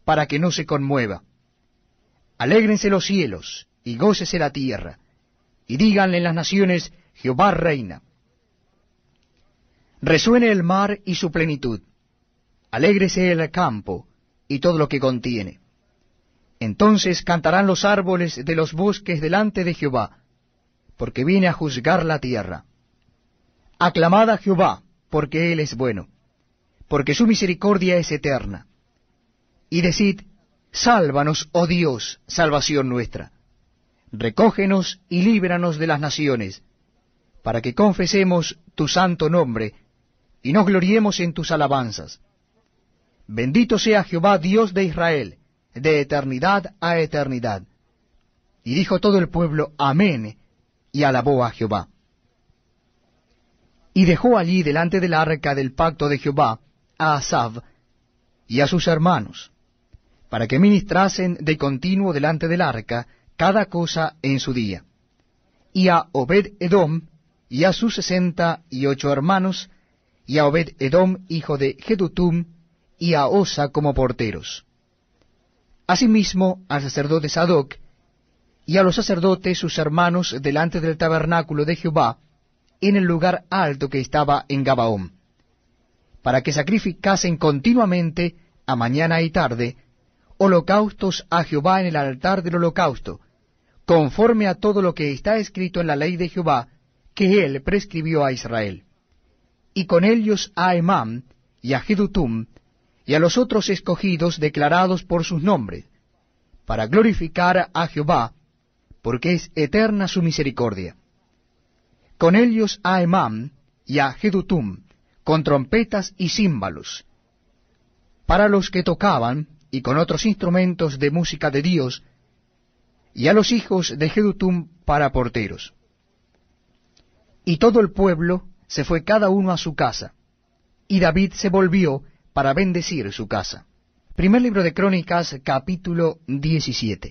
para que no se conmueva. Alégrense los cielos, y gócese la tierra, y díganle en las naciones, Jehová reina. Resuene el mar y su plenitud, alégrese el campo y todo lo que contiene. Entonces cantarán los árboles de los bosques delante de Jehová, porque viene a juzgar la tierra. Aclamad a Jehová, porque Él es bueno, porque su misericordia es eterna. Y decid, sálvanos, oh Dios, salvación nuestra. Recógenos y líbranos de las naciones, para que confesemos tu santo nombre, y nos gloriemos en tus alabanzas. Bendito sea Jehová, Dios de Israel, de eternidad a eternidad. Y dijo todo el pueblo, amén, y alabó a Jehová. Y dejó allí delante del arca del pacto de Jehová a Asaf y a sus hermanos, para que ministrasen de continuo delante del arca cada cosa en su día, y a Obed-Edom y a sus 68 hermanos, y a Obed-Edom hijo de Jedutum, y a Osa como porteros. Asimismo al sacerdote Sadoc, y a los sacerdotes sus hermanos delante del tabernáculo de Jehová, en el lugar alto que estaba en Gabaón, para que sacrificasen continuamente, a mañana y tarde, holocaustos a Jehová en el altar del holocausto, conforme a todo lo que está escrito en la ley de Jehová, que él prescribió a Israel. Y con ellos a Emam, y a Jedutum, y a los otros escogidos declarados por sus nombres, para glorificar a Jehová, porque es eterna su misericordia. Con ellos a Emam y a Jedutum, con trompetas y címbalos, para los que tocaban, y con otros instrumentos de música de Dios, y a los hijos de Jedutum para porteros. Y todo el pueblo se fue cada uno a su casa, y David se volvió para bendecir su casa. Primer libro de Crónicas, capítulo 17.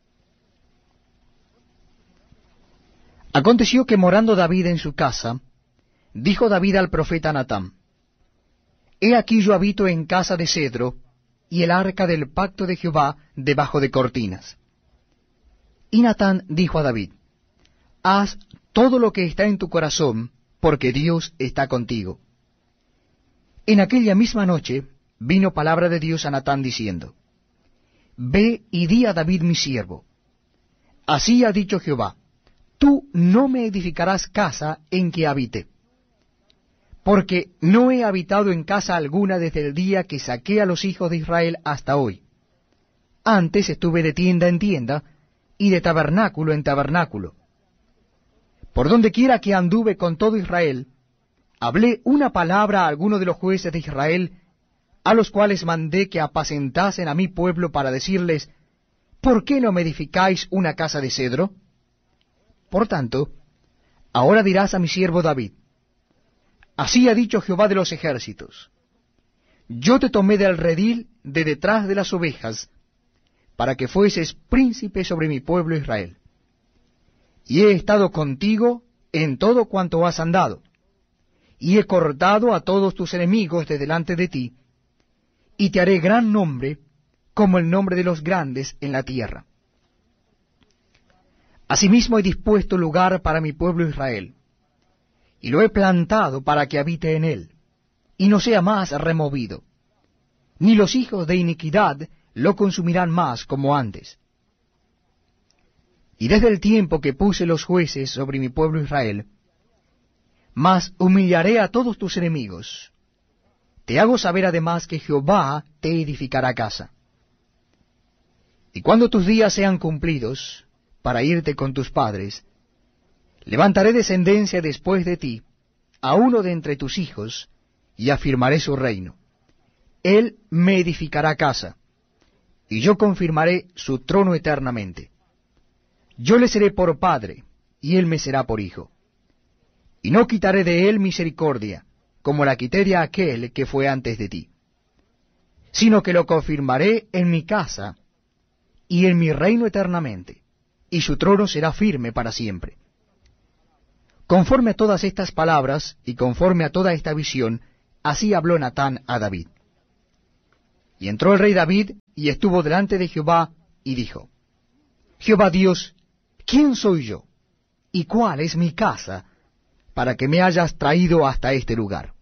Aconteció que morando David en su casa, dijo David al profeta Natán, He aquí yo habito en casa de cedro, y el arca del pacto de Jehová debajo de cortinas. Y Natán dijo a David, Haz todo lo que está en tu corazón, porque Dios está contigo. En aquella misma noche vino palabra de Dios a Natán diciendo, Ve y di a David mi siervo, así ha dicho Jehová, tú no me edificarás casa en que habite, porque no he habitado en casa alguna desde el día que saqué a los hijos de Israel hasta hoy. Antes estuve de tienda en tienda, y de tabernáculo en tabernáculo. Por donde quiera que anduve con todo Israel, hablé una palabra a alguno de los jueces de Israel, a los cuales mandé que apacentasen a mi pueblo para decirles, ¿por qué no me edificáis una casa de cedro? Por tanto, ahora dirás a mi siervo David, así ha dicho Jehová de los ejércitos, yo te tomé del redil de detrás de las ovejas, para que fueses príncipe sobre mi pueblo Israel. Y he estado contigo en todo cuanto has andado, y he cortado a todos tus enemigos de delante de ti, y te haré gran nombre, como el nombre de los grandes en la tierra. Asimismo he dispuesto lugar para mi pueblo Israel, y lo he plantado para que habite en él, y no sea más removido, ni los hijos de iniquidad lo consumirán más como antes. Y desde el tiempo que puse los jueces sobre mi pueblo Israel, mas humillaré a todos tus enemigos. Te hago saber además que Jehová te edificará casa. Y cuando tus días sean cumplidos, para irte con tus padres, levantaré descendencia después de ti, a uno de entre tus hijos, y afirmaré su reino. Él me edificará casa, y yo confirmaré su trono eternamente. Yo le seré por padre, y él me será por hijo. Y no quitaré de él misericordia, como la quité de aquel que fue antes de ti, sino que lo confirmaré en mi casa, y en mi reino eternamente, y su trono será firme para siempre. Conforme a todas estas palabras, y conforme a toda esta visión, así habló Natán a David. Y entró el rey David, y estuvo delante de Jehová, y dijo, Jehová Dios, ¿quién soy yo? ¿Y cuál es mi casa, para que me hayas traído hasta este lugar?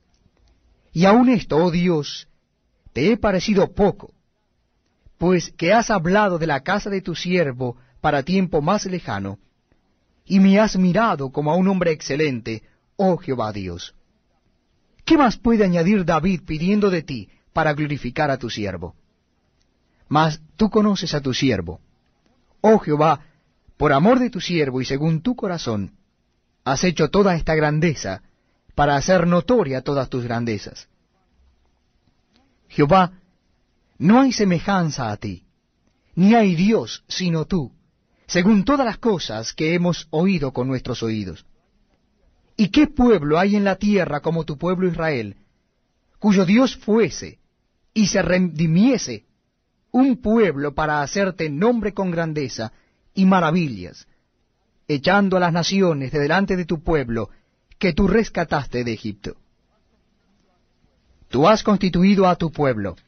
Y aun esto, oh Dios, te he parecido poco, pues que has hablado de la casa de tu siervo para tiempo más lejano, y me has mirado como a un hombre excelente, oh Jehová Dios. ¿Qué más puede añadir David pidiendo de ti para glorificar a tu siervo? Mas tú conoces a tu siervo. Oh Jehová, por amor de tu siervo y según tu corazón, has hecho toda esta grandeza, para hacer notoria todas tus grandezas. Jehová, no hay semejanza a ti, ni hay Dios sino tú, según todas las cosas que hemos oído con nuestros oídos. ¿Y qué pueblo hay en la tierra como tu pueblo Israel, cuyo Dios fuese y se redimiese, un pueblo para hacerte nombre con grandeza y maravillas, echando a las naciones de delante de tu pueblo, que tú rescataste de Egipto? Tú has constituido a tu pueblo,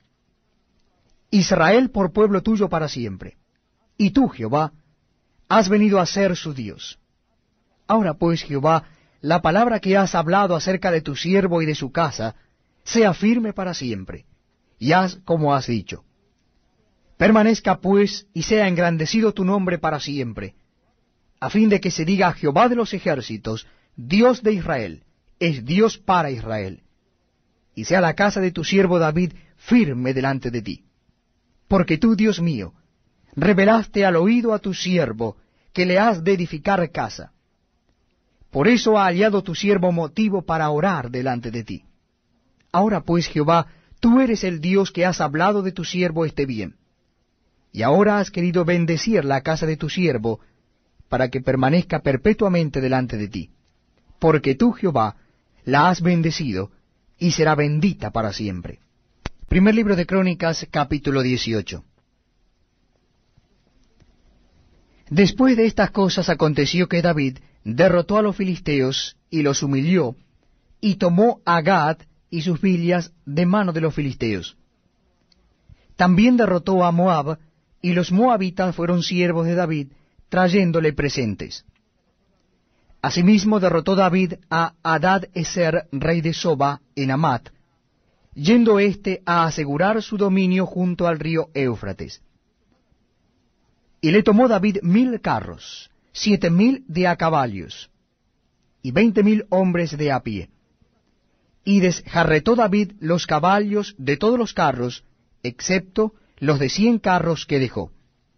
Israel por pueblo tuyo para siempre, y tú, Jehová, has venido a ser su Dios. Ahora pues, Jehová, la palabra que has hablado acerca de tu siervo y de su casa, sea firme para siempre, y haz como has dicho. Permanezca pues y sea engrandecido tu nombre para siempre, a fin de que se diga: Jehová de los ejércitos, Dios de Israel, es Dios para Israel. Y sea la casa de tu siervo David firme delante de ti. Porque tú, Dios mío, revelaste al oído a tu siervo que le has de edificar casa. Por eso ha hallado tu siervo motivo para orar delante de ti. Ahora pues, Jehová, tú eres el Dios que has hablado de tu siervo este bien. Y ahora has querido bendecir la casa de tu siervo, para que permanezca perpetuamente delante de ti. Porque tú, Jehová, la has bendecido, y será bendita para siempre. Primer libro de Crónicas, capítulo 18. Después de estas cosas aconteció que David derrotó a los filisteos, y los humilló, y tomó a Gad y sus villas de mano de los filisteos. También derrotó a Moab, y los moabitas fueron siervos de David, trayéndole presentes. Asimismo derrotó David a Hadad-ezer, rey de Soba, en Amat, yendo éste a asegurar su dominio junto al río Éufrates. Y le tomó David 1000 carros, 7000 de a caballos, y 20,000 hombres de a pie. Y desjarretó David los caballos de todos los carros, excepto los de 100 carros que dejó.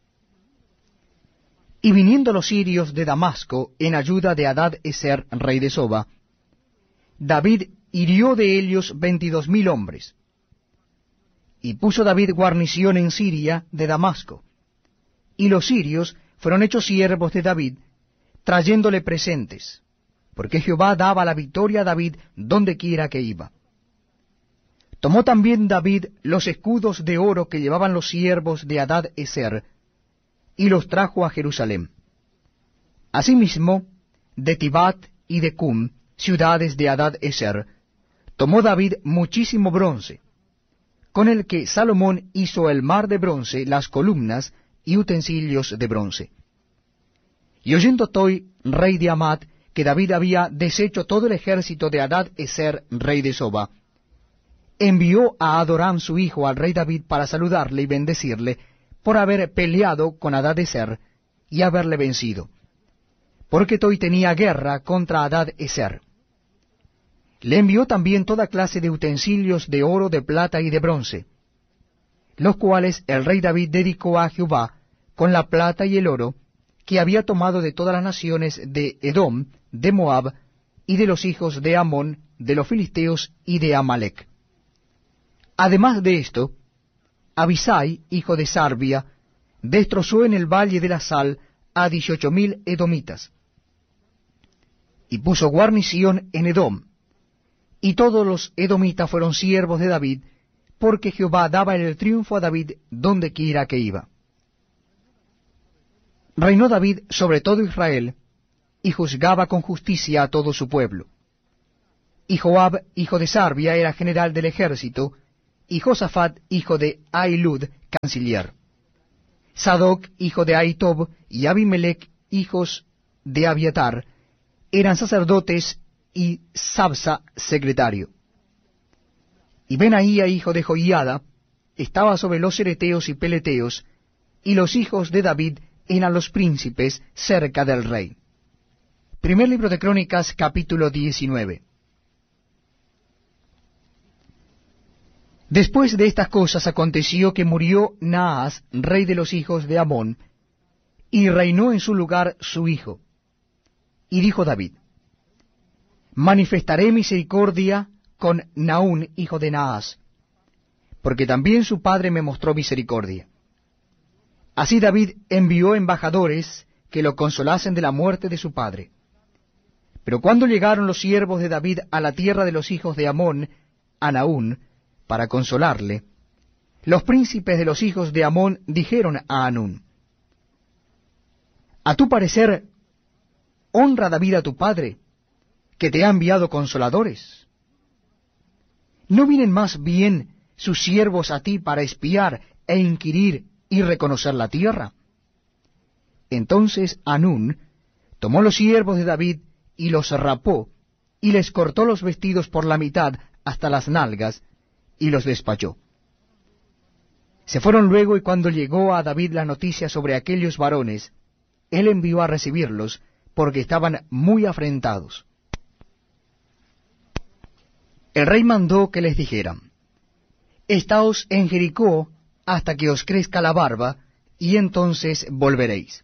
Y viniendo los sirios de Damasco en ayuda de Hadad-ezer, rey de Soba, David hirió de ellos 22,000 hombres. Y puso David guarnición en Siria de Damasco, y los sirios fueron hechos siervos de David, trayéndole presentes, porque Jehová daba la victoria a David donde quiera que iba. Tomó también David los escudos de oro que llevaban los siervos de Hadad-ezer, y los trajo a Jerusalén. Asimismo, de Tibat y de Cum, ciudades de Hadad-ezer, tomó David muchísimo bronce, con el que Salomón hizo el mar de bronce, las columnas y utensilios de bronce. Y oyendo Toi, rey de Amat, que David había deshecho todo el ejército de Hadad-ezer, rey de Soba, envió a Adoram su hijo al rey David para saludarle y bendecirle, por haber peleado con Hadad-ezer y haberle vencido, porque Toi tenía guerra contra Hadad-ezer. Le envió también toda clase de utensilios de oro, de plata y de bronce, los cuales el rey David dedicó a Jehová con la plata y el oro que había tomado de todas las naciones de Edom, de Moab y de los hijos de Amón, de los filisteos y de Amalec. Además de esto, Abisai, hijo de Sarbia, destrozó en el valle de la Sal a 18,000 edomitas, y puso guarnición en Edom, y todos los edomitas fueron siervos de David, porque Jehová daba el triunfo a David donde quiera que iba. Reinó David sobre todo Israel, y juzgaba con justicia a todo su pueblo. Y Joab, hijo de Sarbia, era general del ejército, y Josafat, hijo de Ahilud, canciller. Sadoc, hijo de Ahitob, y Abimelech, hijos de Abiatar, eran sacerdotes, y Sabsa, secretario. Y Benaía, hijo de Joiada, estaba sobre los cereteos y peleteos, y los hijos de David eran los príncipes cerca del rey. Primer libro de Crónicas, capítulo 19. Después de estas cosas aconteció que murió Naas, rey de los hijos de Amón, y reinó en su lugar su hijo. Y dijo David: manifestaré misericordia con Naún, hijo de Naas, porque también su padre me mostró misericordia. Así David envió embajadores que lo consolasen de la muerte de su padre. Pero cuando llegaron los siervos de David a la tierra de los hijos de Amón, a Naún, para consolarle, los príncipes de los hijos de Amón dijeron a Anún: a tu parecer, honra David a tu padre, que te ha enviado consoladores. ¿No vienen más bien sus siervos a ti para espiar e inquirir y reconocer la tierra? Entonces Anún tomó los siervos de David y los rapó, y les cortó los vestidos por la mitad hasta las nalgas, y los despachó. Se fueron luego, y cuando llegó a David la noticia sobre aquellos varones, él envió a recibirlos, porque estaban muy afrentados. El rey mandó que les dijeran: estaos en Jericó hasta que os crezca la barba, y entonces volveréis.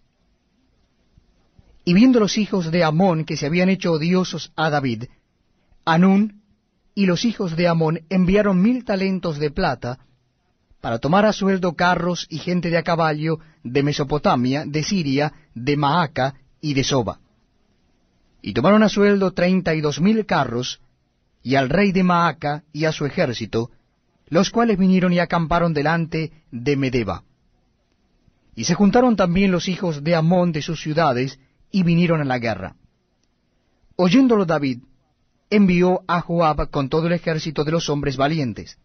Y viendo los hijos de Amón que se habían hecho odiosos a David, Anún y los hijos de Amón enviaron 1000 talentos de plata para tomar a sueldo carros y gente de a caballo de Mesopotamia, de Siria, de Maaca y de Soba. Y tomaron a sueldo 32,000 carros, y al rey de Maaca y a su ejército, los cuales vinieron y acamparon delante de Medeba. Y se juntaron también los hijos de Amón de sus ciudades, y vinieron a la guerra. Oyéndolo David, envió a Joab con todo el ejército de los hombres valientes.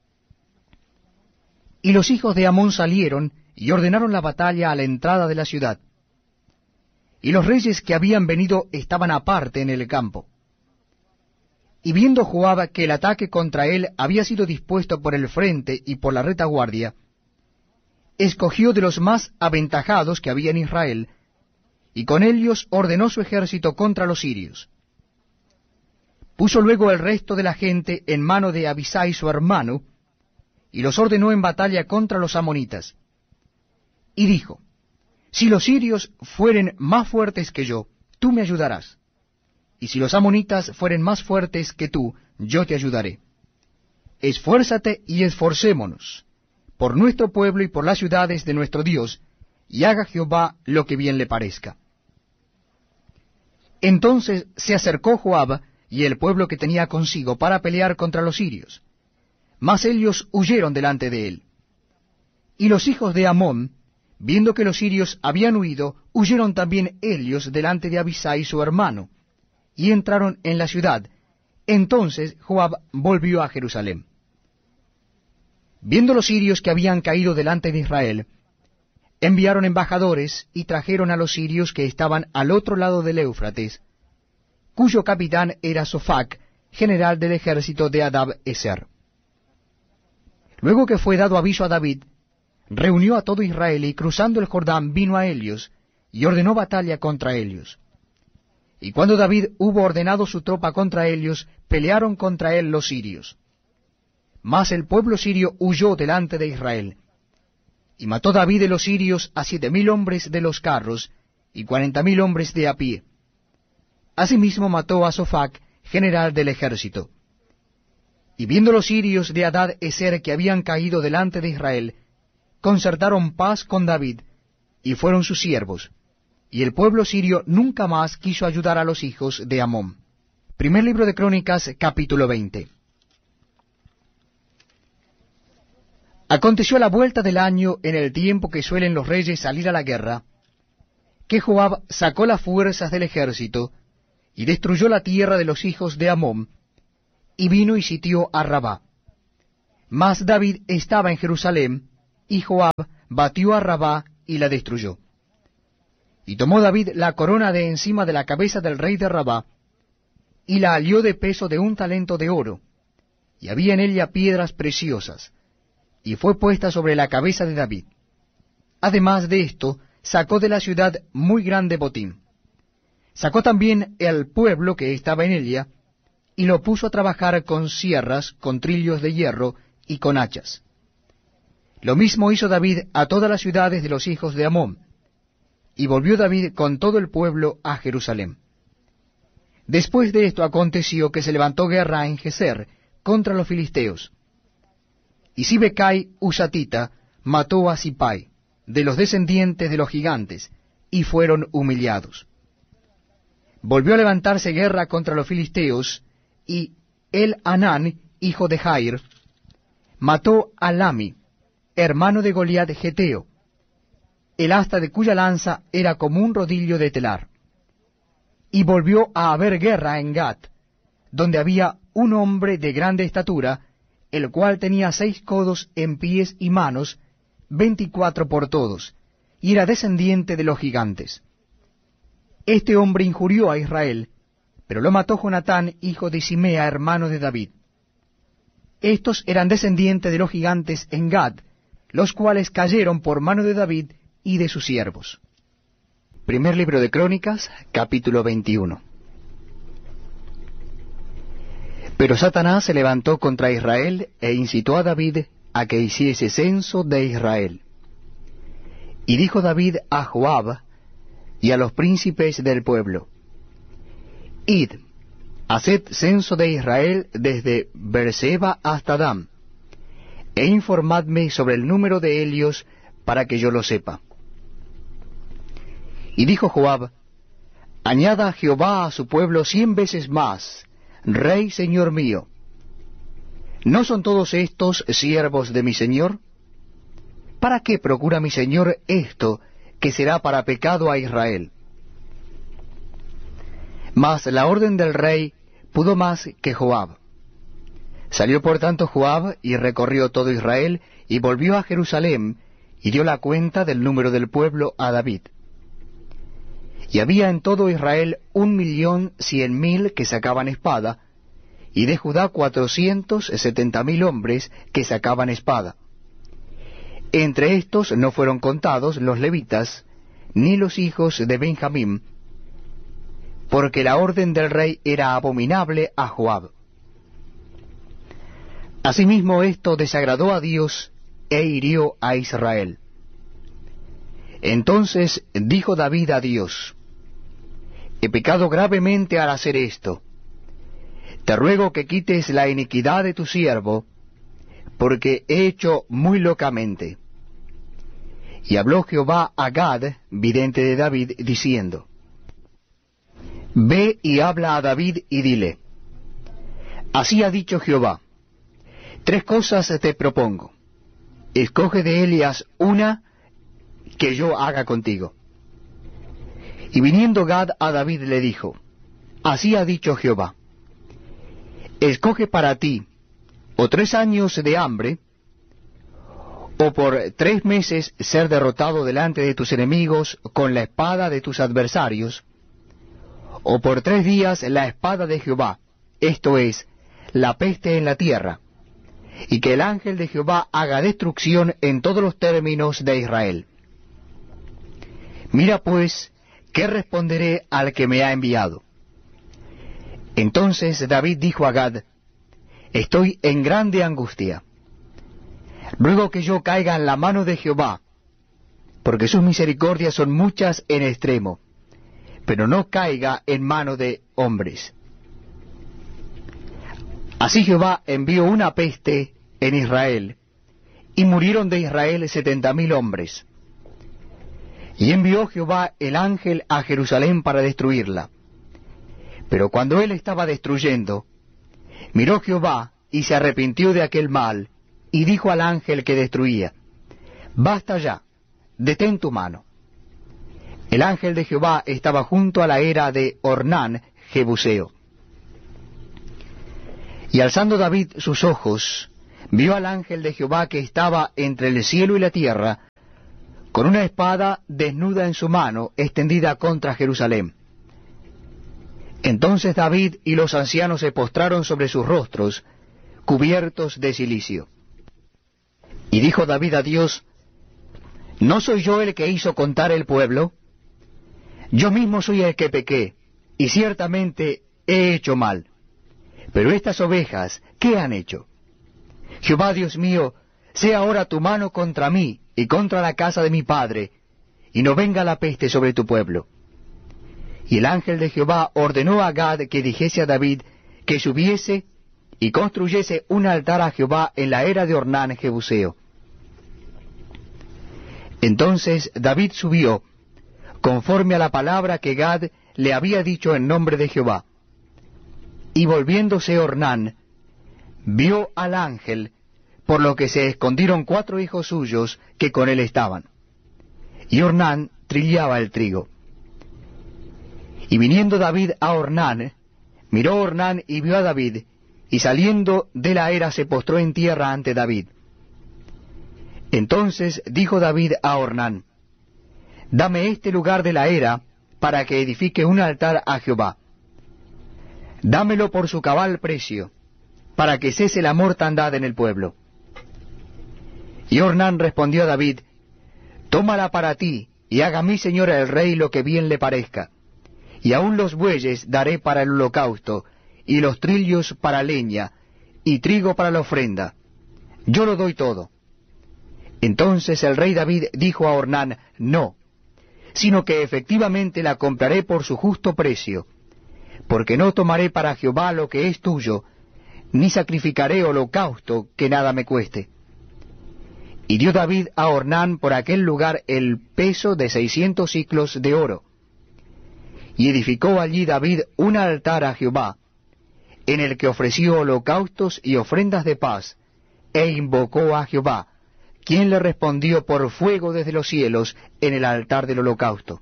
Y los hijos de Amón salieron y ordenaron la batalla a la entrada de la ciudad. Y los reyes que habían venido estaban aparte en el campo. Y viendo Joab que el ataque contra él había sido dispuesto por el frente y por la retaguardia, escogió de los más aventajados que había en Israel, y con ellos ordenó su ejército contra los sirios. Puso luego el resto de la gente en mano de Abisai su hermano, y los ordenó en batalla contra los amonitas. Y dijo: si los sirios fueren más fuertes que yo, tú me ayudarás. Y si los amonitas fueren más fuertes que tú, yo te ayudaré. Esfuérzate y esforcémonos, por nuestro pueblo y por las ciudades de nuestro Dios, y haga Jehová lo que bien le parezca. Entonces se acercó Joab y el pueblo que tenía consigo para pelear contra los sirios, mas ellos huyeron delante de él. Y los hijos de Amón, viendo que los sirios habían huido, huyeron también ellos delante de Abisai su hermano, y entraron en la ciudad. Entonces Joab volvió a Jerusalén. Viendo los sirios que habían caído delante de Israel, enviaron embajadores y trajeron a los sirios que estaban al otro lado del Éufrates, cuyo capitán era Sofac, general del ejército de Adab-eser. Luego que fue dado aviso a David, reunió a todo Israel, y cruzando el Jordán vino a ellos, y ordenó batalla contra ellos. Y cuando David hubo ordenado su tropa contra ellos, pelearon contra él los sirios. Mas el pueblo sirio huyó delante de Israel. Y mató David de los sirios a 7,000 hombres de los carros, y 40,000 hombres de a pie. Asimismo mató a Sofac, general del ejército. Y viendo los sirios de Hadad-eser que habían caído delante de Israel, concertaron paz con David, y fueron sus siervos. Y el pueblo sirio nunca más quiso ayudar a los hijos de Amón. Primer libro de Crónicas, capítulo 20. Aconteció a la vuelta del año, en el tiempo que suelen los reyes salir a la guerra, que Joab sacó las fuerzas del ejército, y destruyó la tierra de los hijos de Amón, y vino y sitió a Rabá. Mas David estaba en Jerusalén, y Joab batió a Rabá y la destruyó. Y tomó David la corona de encima de la cabeza del rey de Rabá, y la alió de peso de 1 talento de oro, y había en ella piedras preciosas, y fue puesta sobre la cabeza de David. Además de esto, sacó de la ciudad muy grande botín. Sacó también el pueblo que estaba en ella, y lo puso a trabajar con sierras, con trillos de hierro y con hachas. Lo mismo hizo David a todas las ciudades de los hijos de Amón, y volvió David con todo el pueblo a Jerusalén. Después de esto aconteció que se levantó guerra en Geser contra los filisteos. Y Sibecai Husatita mató a Sipai, de los descendientes de los gigantes, y fueron humillados. Volvió a levantarse guerra contra los filisteos, y El-Anán, hijo de Jair, mató a Lami, hermano de Goliat Geteo, el asta de cuya lanza era como un rodillo de telar. Y volvió a haber guerra en Gat, donde había un hombre de grande estatura, el cual tenía 6 codos en pies y manos, 24 por todos, y era descendiente de los gigantes. Este hombre injurió a Israel, pero lo mató Jonatán, hijo de Simea, hermano de David. Estos eran descendientes de los gigantes en Gad, los cuales cayeron por mano de David y de sus siervos. Primer libro de Crónicas, capítulo 21. Pero Satanás se levantó contra Israel e incitó a David a que hiciese censo de Israel. Y dijo David a Joab y a los príncipes del pueblo: Id, haced censo de Israel desde Beerseba hasta Dan, e informadme sobre el número de ellos para que yo lo sepa. Y dijo Joab: Añada Jehová a su pueblo 100 veces más, Rey Señor mío. ¿No son todos estos siervos de mi Señor? ¿Para qué procura mi Señor esto, que será para pecado a Israel? Mas la orden del rey pudo más que Joab. Salió por tanto Joab y recorrió todo Israel, y volvió a Jerusalén, y dio la cuenta del número del pueblo a David. Y había en todo Israel 1.100.000 que sacaban espada, y de Judá 470.000 hombres que sacaban espada. Entre estos no fueron contados los levitas, ni los hijos de Benjamín, porque la orden del rey era abominable a Joab. Asimismo esto desagradó a Dios e hirió a Israel. Entonces dijo David a Dios: He pecado gravemente al hacer esto. Te ruego que quites la iniquidad de tu siervo, porque he hecho muy locamente. Y habló Jehová a Gad, vidente de David, diciendo: Ve y habla a David y dile: Así ha dicho Jehová, 3 cosas te propongo. Escoge de ellas una que yo haga contigo. Y viniendo Gad a David le dijo: Así ha dicho Jehová, escoge para ti o 3 años de hambre, o por 3 meses ser derrotado delante de tus enemigos con la espada de tus adversarios, o por 3 días la espada de Jehová, esto es, la peste en la tierra, y que el ángel de Jehová haga destrucción en todos los términos de Israel. Mira pues, ¿qué responderé al que me ha enviado? Entonces David dijo a Gad: Estoy en grande angustia. Ruego que yo caiga en la mano de Jehová, porque sus misericordias son muchas en extremo, pero no caiga en mano de hombres. Así Jehová envió una peste en Israel, y murieron de Israel 70.000 hombres. Y envió Jehová el ángel a Jerusalén para destruirla. Pero cuando él estaba destruyendo, miró Jehová y se arrepintió de aquel mal, y dijo al ángel que destruía: Basta ya, detén tu mano. El ángel de Jehová estaba junto a la era de Ornán, Jebuseo. Y alzando David sus ojos, vio al ángel de Jehová que estaba entre el cielo y la tierra, con una espada desnuda en su mano, extendida contra Jerusalén. Entonces David y los ancianos se postraron sobre sus rostros, cubiertos de cilicio. Y dijo David a Dios: ¿No soy yo el que hizo contar el pueblo? Yo mismo soy el que pequé, y ciertamente he hecho mal. Pero estas ovejas, ¿qué han hecho? Jehová Dios mío, sea ahora tu mano contra mí y contra la casa de mi padre, y no venga la peste sobre tu pueblo. Y el ángel de Jehová ordenó a Gad que dijese a David que subiese y construyese un altar a Jehová en la era de Ornán Jebuseo. Entonces David subió, conforme a la palabra que Gad le había dicho en nombre de Jehová. Y volviéndose Ornán, vio al ángel, por lo que se escondieron 4 hijos suyos que con él estaban. Y Ornán trillaba el trigo. Y viniendo David a Ornán, miró Ornán y vio a David, y saliendo de la era se postró en tierra ante David. Entonces dijo David a Ornán: Dame este lugar de la era, para que edifique un altar a Jehová. Dámelo por su cabal precio, para que cese la mortandad en el pueblo. Y Ornán respondió a David: Tómala para ti, y haga mi señor el rey lo que bien le parezca. Y aun los bueyes daré para el holocausto, y los trillos para leña, y trigo para la ofrenda. Yo lo doy todo. Entonces el rey David dijo a Ornán: No, sino que efectivamente la compraré por su justo precio, porque no tomaré para Jehová lo que es tuyo, ni sacrificaré holocausto que nada me cueste. Y dio David a Ornán por aquel lugar el peso de 600 siclos de oro. Y edificó allí David un altar a Jehová, en el que ofreció holocaustos y ofrendas de paz, e invocó a Jehová, quien le respondió por fuego desde los cielos en el altar del holocausto.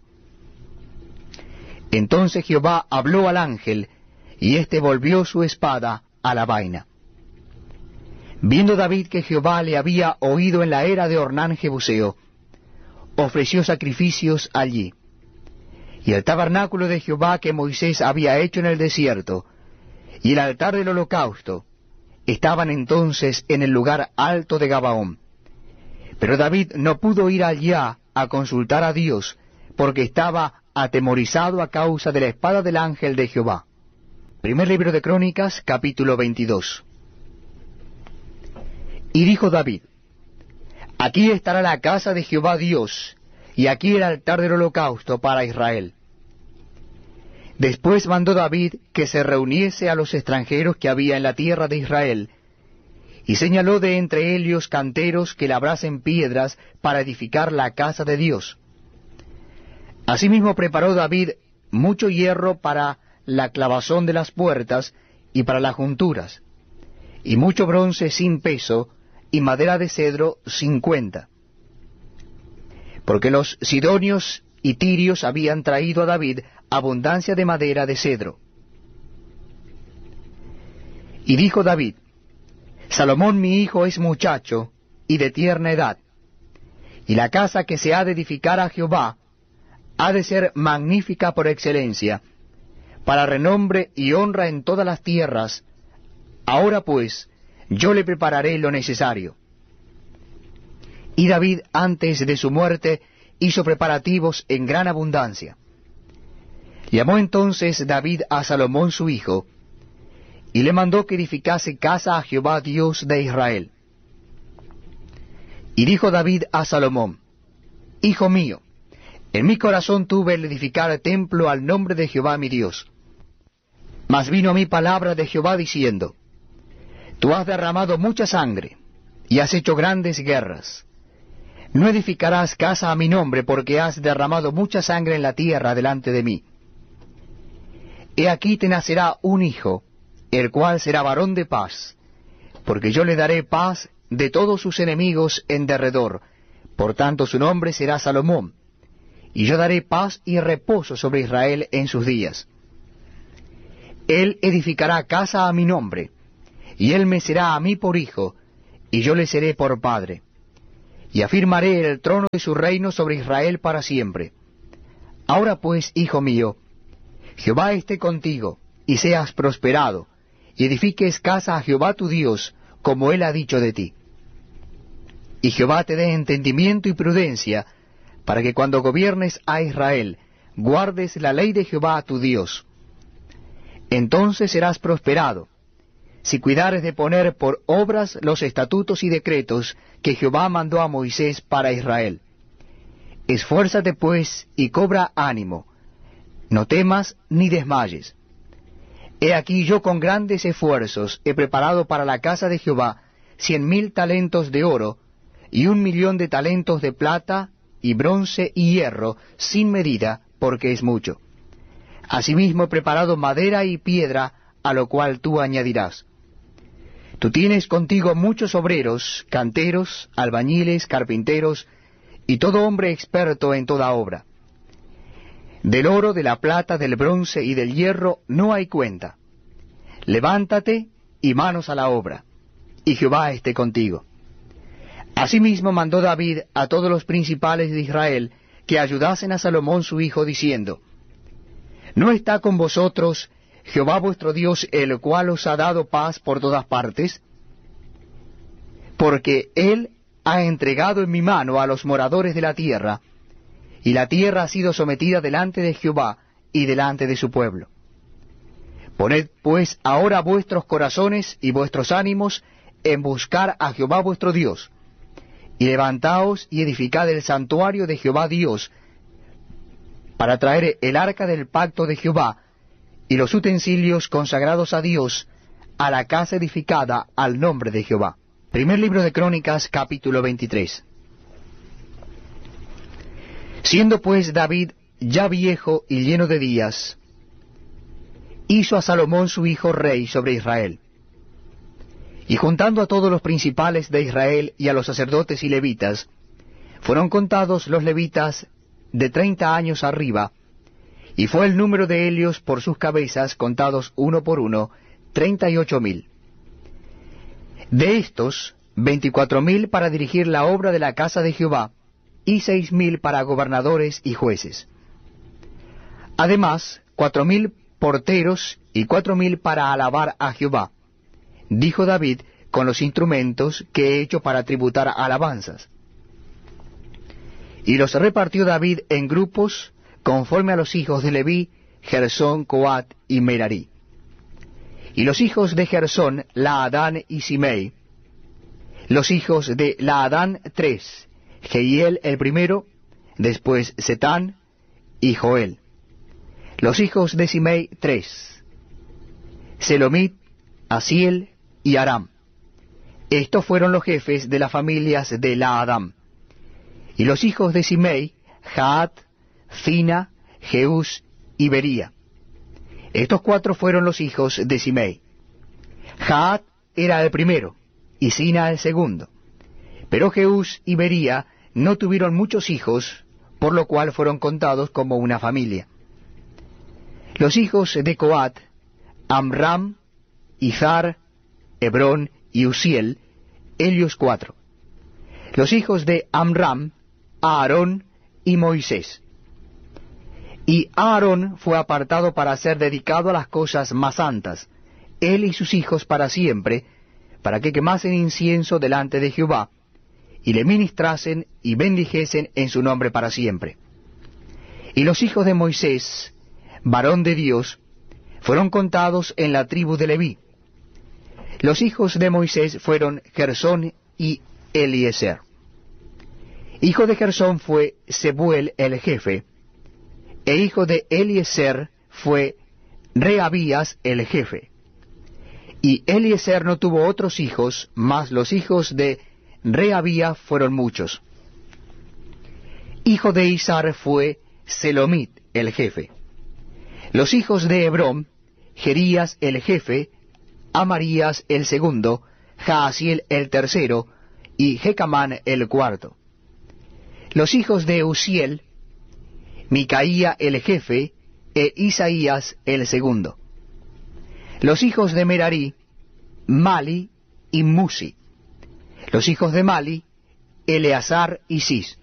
Entonces Jehová habló al ángel, y éste volvió su espada a la vaina. Viendo David que Jehová le había oído en la era de Ornán Jebuseo, ofreció sacrificios allí. Y el tabernáculo de Jehová que Moisés había hecho en el desierto, y el altar del holocausto, estaban entonces en el lugar alto de Gabaón. Pero David no pudo ir allá a consultar a Dios, porque estaba atemorizado a causa de la espada del ángel de Jehová. Primer libro de Crónicas, capítulo 22. Y dijo David: Aquí estará la casa de Jehová Dios, y aquí el altar del holocausto para Israel. Después mandó David que se reuniese a los extranjeros que había en la tierra de Israel, y señaló de entre ellos canteros que labrasen piedras para edificar la casa de Dios. Asimismo preparó David mucho hierro para la clavazón de las puertas y para las junturas, y mucho bronce sin peso, y madera de cedro 50. Porque los sidonios y tirios habían traído a David abundancia de madera de cedro. Y dijo David: Salomón mi hijo es muchacho y de tierna edad, y la casa que se ha de edificar a Jehová ha de ser magnífica por excelencia, para renombre y honra en todas las tierras. Ahora pues, yo le prepararé lo necesario. Y David, antes de su muerte, hizo preparativos en gran abundancia. Llamó entonces David a Salomón su hijo, y le mandó que edificase casa a Jehová Dios de Israel. Y dijo David a Salomón: Hijo mío, en mi corazón tuve el edificar templo al nombre de Jehová mi Dios. Mas vino a mí palabra de Jehová diciendo: Tú has derramado mucha sangre, y has hecho grandes guerras. No edificarás casa a mi nombre, porque has derramado mucha sangre en la tierra delante de mí. He aquí te nacerá un hijo, el cual será varón de paz, porque yo le daré paz de todos sus enemigos en derredor, por tanto su nombre será Salomón, y yo daré paz y reposo sobre Israel en sus días. Él edificará casa a mi nombre, y él me será a mí por hijo, y yo le seré por padre, y afirmaré el trono de su reino sobre Israel para siempre. Ahora pues, hijo mío, Jehová esté contigo, y seas prosperado, y edifiques casa a Jehová tu Dios, como él ha dicho de ti. Y Jehová te dé entendimiento y prudencia, para que cuando gobiernes a Israel, guardes la ley de Jehová tu Dios. Entonces serás prosperado, si cuidares de poner por obras los estatutos y decretos que Jehová mandó a Moisés para Israel. Esfuérzate pues y cobra ánimo, no temas ni desmayes. He aquí yo con grandes esfuerzos he preparado para la casa de Jehová 100,000 talentos de oro, y 1,000,000 de talentos de plata, y bronce y hierro, sin medida, porque es mucho. Asimismo he preparado madera y piedra, a lo cual tú añadirás. Tú tienes contigo muchos obreros, canteros, albañiles, carpinteros, y todo hombre experto en toda obra. Del oro, de la plata, del bronce y del hierro no hay cuenta. Levántate y manos a la obra, y Jehová esté contigo. Asimismo mandó David a todos los principales de Israel que ayudasen a Salomón su hijo, diciendo: ¿No está con vosotros Jehová vuestro Dios, el cual os ha dado paz por todas partes? Porque él ha entregado en mi mano a los moradores de la tierra, y la tierra ha sido sometida delante de Jehová y delante de su pueblo. Poned pues ahora vuestros corazones y vuestros ánimos en buscar a Jehová vuestro Dios, y levantaos y edificad el santuario de Jehová Dios, para traer el arca del pacto de Jehová, y los utensilios consagrados a Dios, a la casa edificada al nombre de Jehová. Primer libro de Crónicas, capítulo 23. Siendo pues David ya viejo y lleno de días, hizo a Salomón su hijo rey sobre Israel. Y juntando a todos los principales de Israel y a los sacerdotes y levitas, fueron contados los levitas de 30 años arriba, y fue el número de ellos por sus cabezas, contados uno por uno, 38,000. De estos, 24,000 para dirigir la obra de la casa de Jehová, y 6,000 para gobernadores y jueces. Además, 4,000 porteros y 4,000 para alabar a Jehová, dijo David, con los instrumentos que he hecho para tributar alabanzas. Y los repartió David en grupos, conforme a los hijos de Leví, Gersón, Coat y Merarí. Y los hijos de Gersón, Laadán y Simei. Los hijos de Laadán, 3, Jehiel el primero, después Setán y Joel. Los hijos de Simei, 3, Selomit, Asiel y Aram. Estos fueron los jefes de las familias de Laadán. Y los hijos de Simei, Jaat, Fina, Jeús y Bería. Estos 4 fueron los hijos de Simei. Jaat era el primero, y Sina el segundo. Pero Jeús y Bería no tuvieron muchos hijos, por lo cual fueron contados como una familia. Los hijos de Coat, Amram, Izhar, Hebrón y Uziel, ellos 4. Los hijos de Amram, Aarón y Moisés. Y Aarón fue apartado para ser dedicado a las cosas más santas, él y sus hijos para siempre, para que quemasen incienso delante de Jehová, y le ministrasen y bendijesen en su nombre para siempre. Y los hijos de Moisés, varón de Dios, fueron contados en la tribu de Leví. Los hijos de Moisés fueron Gersón y Eliezer. Hijo de Gersón fue Sebuel el jefe, e hijo de Eliezer fue Rehabías el jefe. Y Eliezer no tuvo otros hijos, mas los hijos de Rehabías fueron muchos. Hijo de Izhar fue Selomit el jefe. Los hijos de Hebrón, Jerías el jefe, Amarías el segundo, Jaasiel el tercero, y Jecamán el cuarto. Los hijos de Uziel, Micaía el jefe, e Isaías el segundo. Los hijos de Merarí, Mali y Musi. Los hijos de Mali, Eleazar y Cis.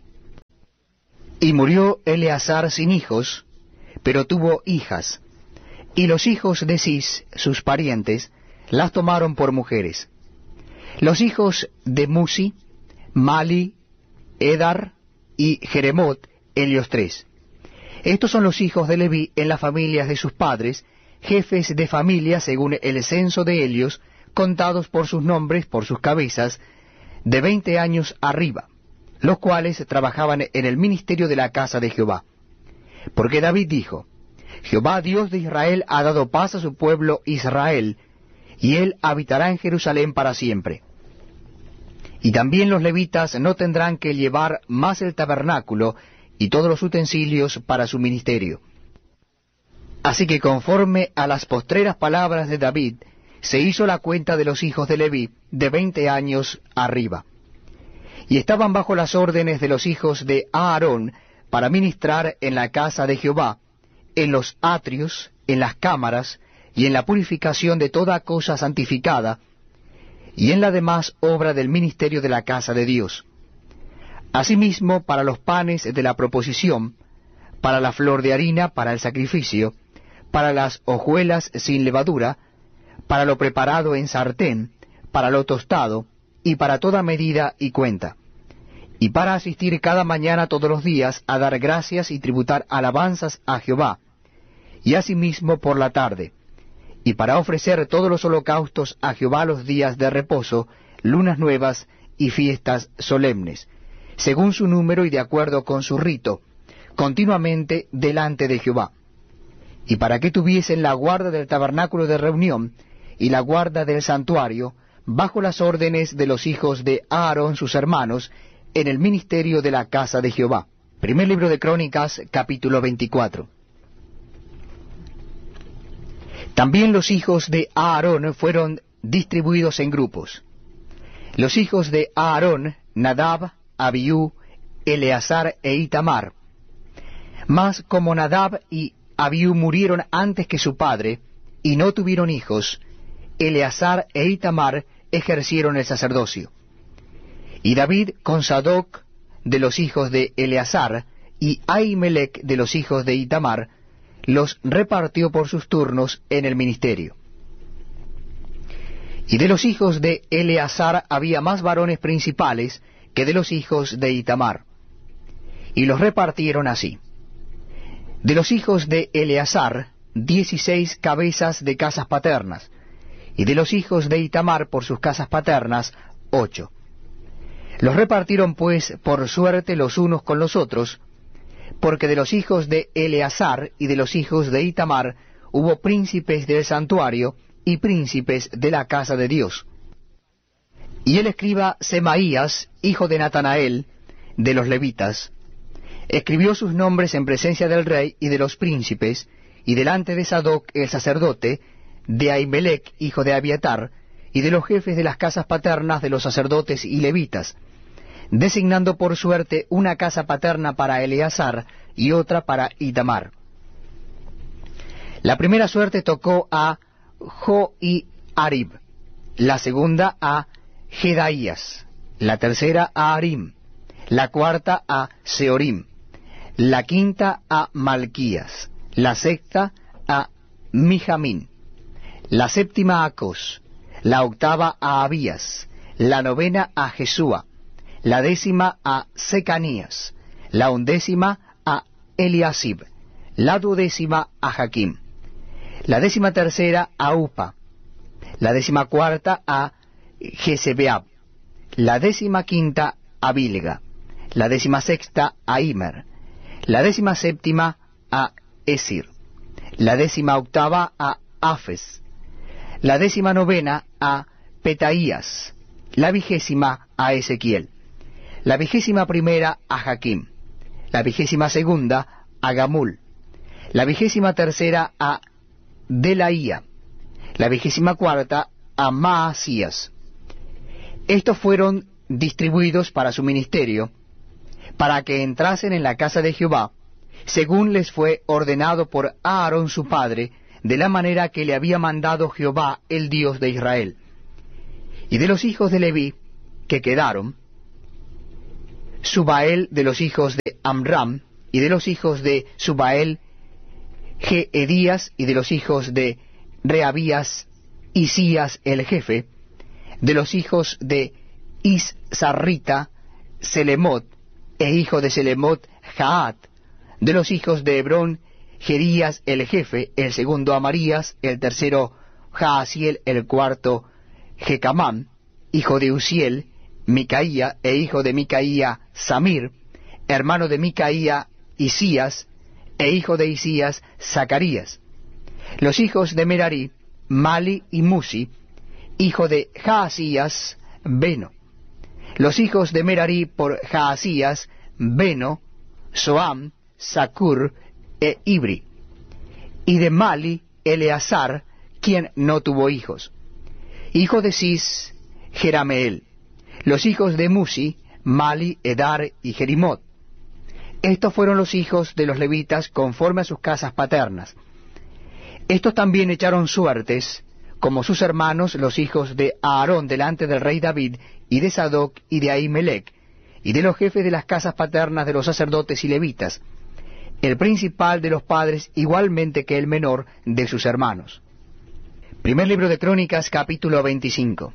Y murió Eleazar sin hijos, pero tuvo hijas, y los hijos de Cis, sus parientes, las tomaron por mujeres. Los hijos de Musi, Mali, Edar y Jeremot, ellos tres. Estos son los hijos de Leví en las familias de sus padres, jefes de familia según el censo de ellos, contados por sus nombres, por sus cabezas, de 20 años arriba, los cuales trabajaban en el ministerio de la casa de Jehová. Porque David dijo, Jehová Dios de Israel ha dado paz a su pueblo Israel, y él habitará en Jerusalén para siempre. Y también los levitas no tendrán que llevar más el tabernáculo y todos los utensilios para su ministerio. Así que conforme a las postreras palabras de David, se hizo la cuenta de los hijos de Leví de 20 años arriba. Y estaban bajo las órdenes de los hijos de Aarón para ministrar en la casa de Jehová, en los atrios, en las cámaras, y en la purificación de toda cosa santificada, y en la demás obra del ministerio de la casa de Dios. Asimismo, para los panes de la proposición, para la flor de harina, para el sacrificio, para las hojuelas sin levadura, para lo preparado en sartén, para lo tostado, y para toda medida y cuenta, y para asistir cada mañana todos los días a dar gracias y tributar alabanzas a Jehová, y asimismo por la tarde, y para ofrecer todos los holocaustos a Jehová los días de reposo, lunas nuevas y fiestas solemnes, según su número y de acuerdo con su rito, continuamente delante de Jehová. Y para que tuviesen la guarda del tabernáculo de reunión y la guarda del santuario, bajo las órdenes de los hijos de Aarón sus hermanos, en el ministerio de la casa de Jehová. Primer libro de Crónicas, capítulo 24. También los hijos de Aarón fueron distribuidos en grupos. Los hijos de Aarón, Nadab, Abiú, Eleazar e Itamar. Mas como Nadab y Abiú murieron antes que su padre, y no tuvieron hijos, Eleazar e Itamar ejercieron el sacerdocio. Y David con Sadoc de los hijos de Eleazar y Ahimelech de los hijos de Itamar, los repartió por sus turnos en el ministerio. Y de los hijos de Eleazar había más varones principales que de los hijos de Itamar, y los repartieron así. De los hijos de Eleazar, 16 cabezas de casas paternas, y de los hijos de Itamar por sus casas paternas, 8. Los repartieron pues por suerte los unos con los otros, porque de los hijos de Eleazar y de los hijos de Itamar hubo príncipes del santuario y príncipes de la casa de Dios. Y el escriba Semaías, hijo de Natanael, de los levitas, escribió sus nombres en presencia del rey y de los príncipes, y delante de Sadoc el sacerdote, de Ahimelech, hijo de Abiatar, y de los jefes de las casas paternas de los sacerdotes y levitas, designando por suerte una casa paterna para Eleazar y otra para Itamar. La primera suerte tocó a Joiarib, la segunda a Jedaías, la tercera a Arim, la cuarta a Seorim, la quinta a Malquías, la sexta a Mijamín, la séptima a Cos, la octava a Abías, la novena a Jesúa, la décima a Secanías, la undécima a Eliasib, la duodécima a Jaquim, la 13ª a Upa, la 14ª a Jesebeab, la 15ª a Bilga, la 16ª a Imer, la 17ª a Esir, la 18ª a Afes, la 19ª a Petaías, la 20ª a Ezequiel, la 21ª a Jaquim, la 22ª a Gamul, la 23ª a Delaía, la 24ª a Maasías. Estos fueron distribuidos para su ministerio, para que entrasen en la casa de Jehová, según les fue ordenado por Aarón su padre, de la manera que le había mandado Jehová, el Dios de Israel. Y de los hijos de Leví, que quedaron: Subael de los hijos de Amram, y de los hijos de Subael, Jeedías, y de los hijos de Reabías, Isías el jefe, de los hijos de Isarrita, Selemot, e hijo de Selemot, Jaat, de los hijos de Hebrón, Jerías el jefe, el segundo Amarías, el tercero Jaasiel, el cuarto Jecamán, hijo de Uziel, Micaía, e hijo de Micaía, Samir, hermano de Micaía, Isías, e hijo de Isías, Zacarías. Los hijos de Merari, Mali y Musi, hijo de Jaasías, Beno. Los hijos de Merari por Jaasías, Beno, Soam, Zacur e Ibri. Y de Mali, Eleazar, quien no tuvo hijos. Hijo de Cis, Jerameel. Los hijos de Musi, Mali, Edar y Jerimot. Estos fueron los hijos de los levitas conforme a sus casas paternas. Estos también echaron suertes, como sus hermanos, los hijos de Aarón, delante del rey David, y de Sadoc, y de Ahimelech, y de los jefes de las casas paternas de los sacerdotes y levitas, el principal de los padres igualmente que el menor de sus hermanos. Primer libro de Crónicas, capítulo 25.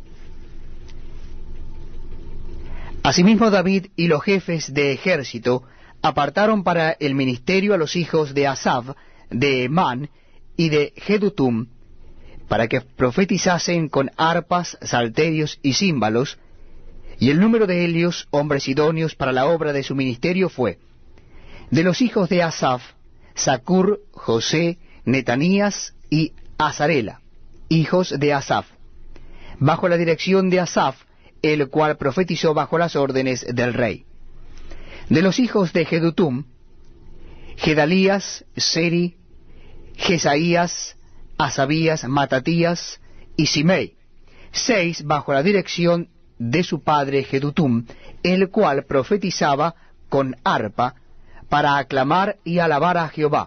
Asimismo David y los jefes de ejército apartaron para el ministerio a los hijos de Asaf, de Emán y de Jedutum, para que profetizasen con arpas, salterios y címbalos, y el número de ellos, hombres idóneos para la obra de su ministerio, fue: de los hijos de Asaf, Zacur, José, Netanías y Azarela, hijos de Asaf, bajo la dirección de Asaf, el cual profetizó bajo las órdenes del rey. De los hijos de Jedutum, Gedalías, Seri, Jesaías, Asabías, Matatías y Simei, 6 bajo la dirección de su padre Jedutum, el cual profetizaba con arpa para aclamar y alabar a Jehová.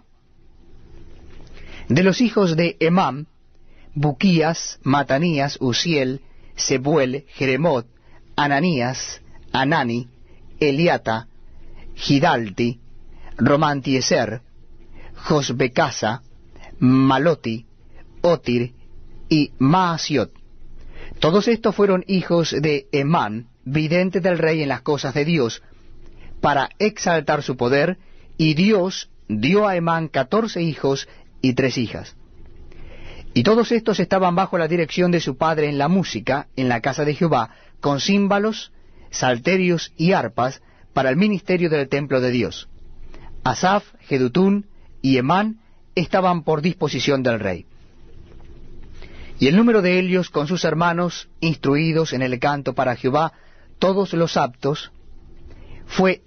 De los hijos de Emam, Buquías, Matanías, Uziel, Sebuel, Jeremot, Ananías, Anani, Eliata, Gidalti, Romantieser, Josbecasa, Maloti, Otir y Maasiot. Todos estos fueron hijos de Emán, vidente del rey en las cosas de Dios, para exaltar su poder, y Dios dio a Emán 14 hijos y 3 hijas. Y todos estos estaban bajo la dirección de su padre en la música, en la casa de Jehová, con címbalos, salterios y arpas, para el ministerio del templo de Dios. Asaf, Jedutún y Emán estaban por disposición del rey. Y el número de ellos con sus hermanos, instruidos en el canto para Jehová, todos los aptos, fue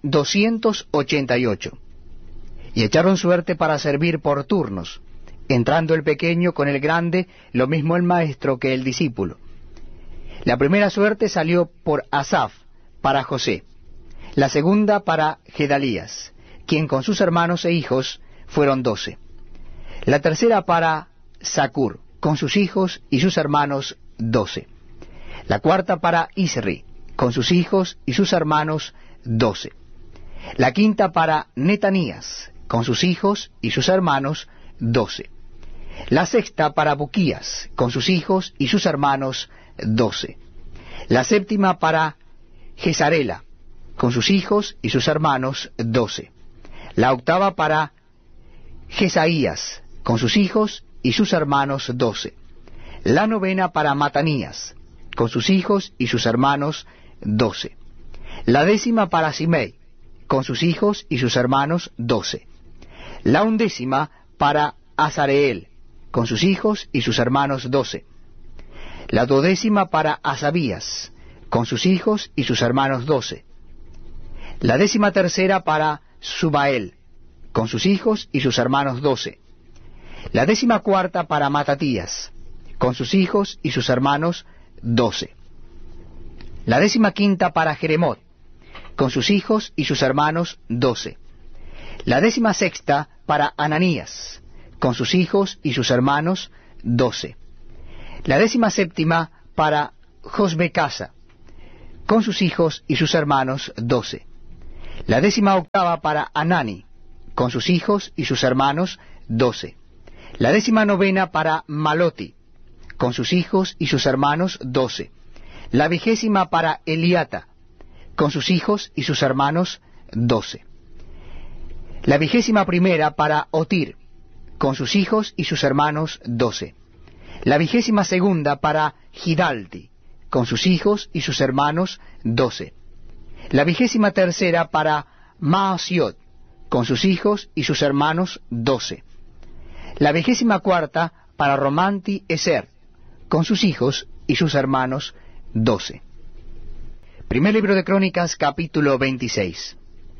288. Y echaron suerte para servir por turnos, entrando el pequeño con el grande, lo mismo el maestro que el discípulo. La primera suerte salió por Asaf, para José; la segunda para Gedalías, quien con sus hermanos e hijos fueron 12. La tercera para Zacur, con sus hijos y sus hermanos 12. La cuarta para Isri, con sus hijos y sus hermanos 12. La quinta para Netanías, con sus hijos y sus hermanos 12. La sexta para Buquías, con sus hijos y sus hermanos 12. La séptima para Gesarela, con sus hijos y sus hermanos 12. La octava para Jesaías, con sus hijos y sus hermanos 12. La novena para Matanías, con sus hijos y sus hermanos 12. La décima para Simei, con sus hijos y sus hermanos 12. La undécima para Azareel, con sus hijos y sus hermanos 12. La duodécima para Asabías, con sus hijos y sus hermanos 12. La 13ª para Subael, con sus hijos y sus hermanos 12. La 14ª para Matatías, con sus hijos y sus hermanos 12. La 15ª para Jeremot, con sus hijos y sus hermanos 12. La 16ª para Ananías, con sus hijos y sus hermanos 12. La 17ª para Josbecasa, con sus hijos y sus hermanos 12. La 18ª para Anani, con sus hijos y sus hermanos 12. La 19ª para Maloti, con sus hijos y sus hermanos 12. La 20ª para Eliata, con sus hijos y sus hermanos 12. La 21ª para Otir, con sus hijos y sus hermanos 12. La 22ª para Gidalti, con sus hijos y sus hermanos 12. La 23ª para Maasiot, con sus hijos y sus hermanos 12. La 24ª para Romanti Eser, con sus hijos y sus hermanos 12. Primer libro de Crónicas, capítulo 26.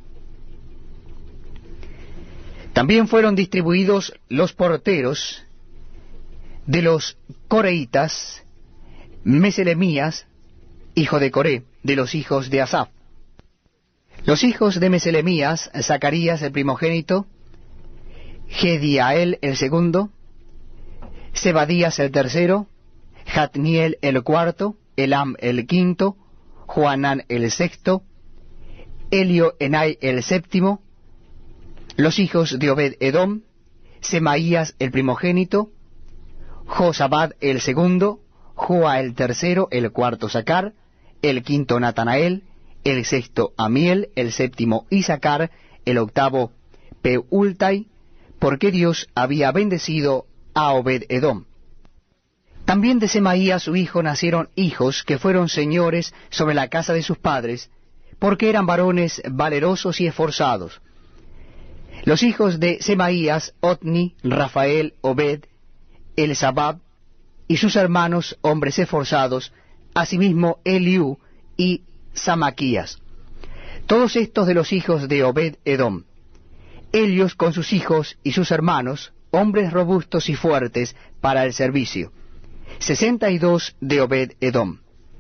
También fueron distribuidos los porteros de los coreitas, Meselemías, hijo de Coré, de los hijos de Asaf. Los hijos de Meselemías, Zacarías el primogénito, Gediael el segundo, Zebadías el tercero, Jatniel el cuarto, Elam el quinto, Joanán el sexto, Elioenai el séptimo. Los hijos de Obed-Edom, Semaías el primogénito, Josabad el segundo, Joa el tercero, el cuarto Sacar, el quinto Natanael, el sexto Amiel, el séptimo Isacar, el octavo Peultai, porque Dios había bendecido a Obed-Edom. También de Semaías su hijo nacieron hijos que fueron señores sobre la casa de sus padres, porque eran varones valerosos y esforzados. Los hijos de Semaías, Otni, Rafael, Obed, Elzabab, y sus hermanos, hombres esforzados, asimismo Eliú y Samaquías. Todos estos de los hijos de Obed-Edom. Ellos con sus hijos y sus hermanos, hombres robustos y fuertes para el servicio. 62 de Obed-Edom.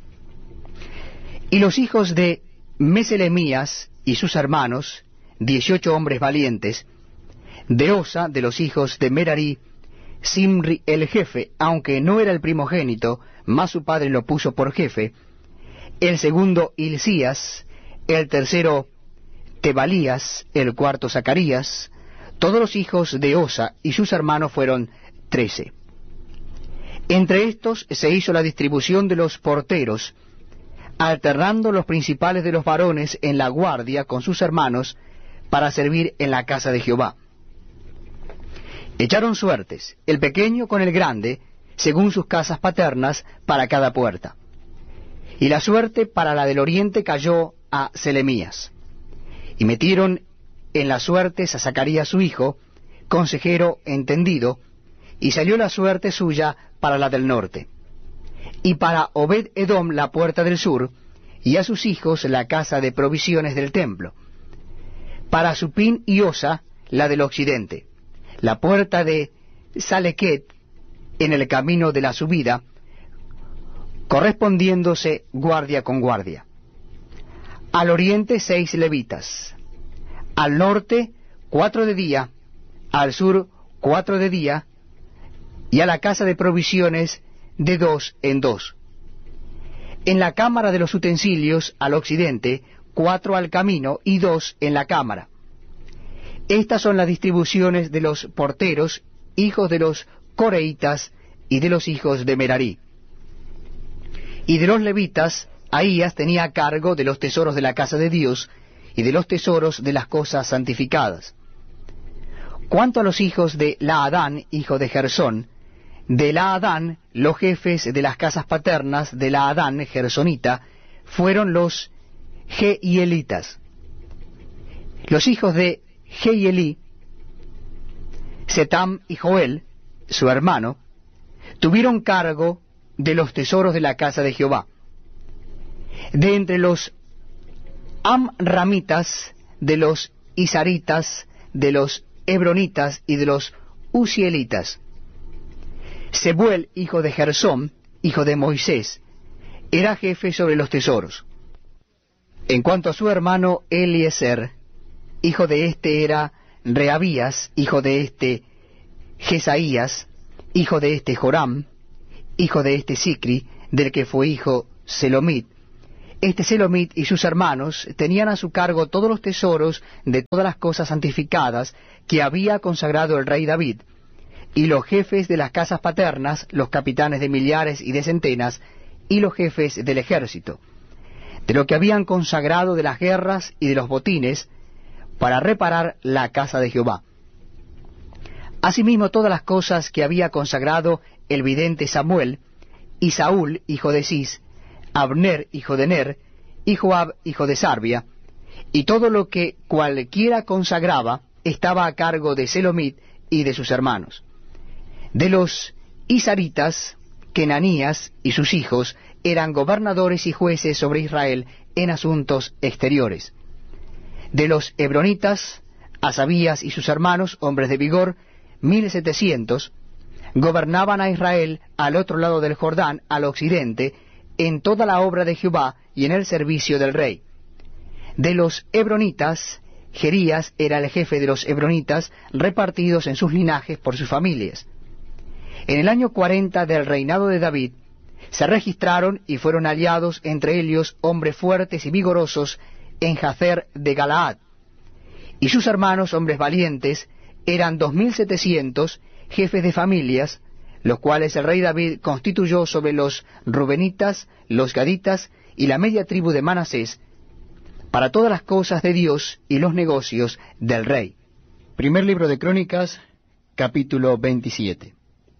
Y los hijos de Meselemías y sus hermanos, 18 hombres valientes. De Osa, de los hijos de Merari, Simri el jefe, aunque no era el primogénito, mas su padre lo puso por jefe. El segundo Hilcías, el tercero Tebalías, el cuarto Zacarías. Todos los hijos de Osa y sus hermanos fueron 13. Entre estos se hizo la distribución de los porteros, alternando los principales de los varones en la guardia con sus hermanos, para servir en la casa de Jehová. Echaron suertes, el pequeño con el grande, según sus casas paternas, para cada puerta. Y la suerte para la del oriente cayó a Selemías. Y metieron en las suertes a Zacarías su hijo, consejero entendido, y salió la suerte suya para la del norte. Y para Obed-Edom la puerta del sur, y a sus hijos la casa de provisiones del templo. Para Supín y Osa la del occidente, la puerta de Salequet en el camino de la subida, correspondiéndose guardia con guardia. Al oriente 6 levitas, al norte 4 de día, al sur 4 de día, y a la casa de provisiones de 2 en 2. En la cámara de los utensilios al occidente 4 al camino y 2 en la cámara. Estas son las distribuciones de los porteros, hijos de los coreitas y de los hijos de Merari. Y de los levitas, Ahías tenía cargo de los tesoros de la casa de Dios y de los tesoros de las cosas santificadas. Cuanto a los hijos de Laadán, hijo de Gersón, de Laadán, los jefes de las casas paternas de Laadán, gersonita, fueron los Jehielitas. Los hijos de Jehielí, Setam y Joel, su hermano, tuvieron cargo de los tesoros de la casa de Jehová. De entre los Amramitas, de los Isaritas, de los Hebronitas y de los Uzielitas. Sebuel, hijo de Gersón, hijo de Moisés, era jefe sobre los tesoros. En cuanto a su hermano Eliezer, hijo de este era Rehabías, hijo de este Jesaías, hijo de este Joram, hijo de este Sicri, del que fue hijo Selomit, Este Selomit y sus hermanos tenían a su cargo todos los tesoros de todas las cosas santificadas que había consagrado el rey David, y los jefes de las casas paternas, los capitanes de millares y de centenas, y los jefes del ejército, de lo que habían consagrado de las guerras y de los botines, para reparar la casa de Jehová. Asimismo todas las cosas que había consagrado el vidente Samuel, y Saúl, hijo de Cis, Abner, hijo de Ner, y Joab, hijo de Sarbia, y todo lo que cualquiera consagraba estaba a cargo de Selomit y de sus hermanos. De los Isaritas, Kenanías y sus hijos eran gobernadores y jueces sobre Israel en asuntos exteriores. De los Hebronitas, Asabías y sus hermanos, hombres de vigor, 1700, gobernaban a Israel al otro lado del Jordán, al occidente, en toda la obra de Jehová y en el servicio del rey. De los Hebronitas, Jerías era el jefe de los Hebronitas, repartidos en sus linajes por sus familias. En el año 40 del reinado de David, se registraron y fueron hallados entre ellos hombres fuertes y vigorosos en Jazer de Galaad. Y sus hermanos, hombres valientes, eran 2700, jefes de familias, los cuales el rey David constituyó sobre los Rubenitas, los Gaditas y la media tribu de Manasés, para todas las cosas de Dios y los negocios del rey. Primer libro de Crónicas, capítulo 27.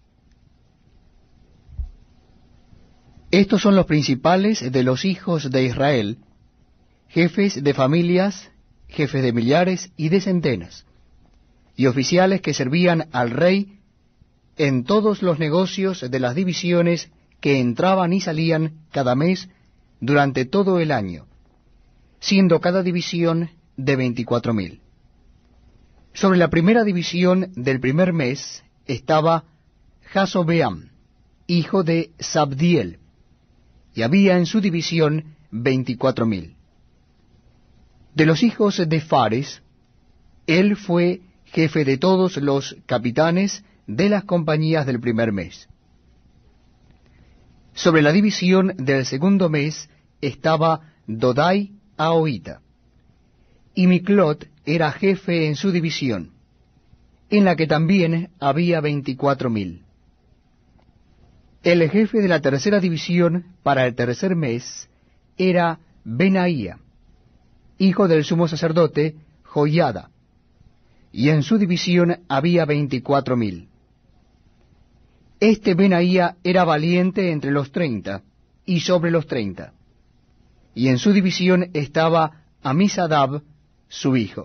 Estos son los principales de los hijos de Israel, jefes de familias, jefes de millares y de centenas, y oficiales que servían al rey en todos los negocios de las divisiones que entraban y salían cada mes durante todo el año, siendo cada división de 24,000. Sobre la primera división del primer mes estaba Jasobeam, hijo de Sabdiel, y había en su división 24,000. De los hijos de Fares, él fue jefe de todos los capitanes de las compañías del primer mes. Sobre la división del segundo mes estaba Dodai Ahoita, y Miclot era jefe en su división, en la que también había 24,000. El jefe de la tercera división para el tercer mes era Benaía, hijo del sumo sacerdote Joiada, y en su división había 24,000. Este Benaía era valiente entre los 30 y sobre los 30, y en su división estaba Amisadab, su hijo.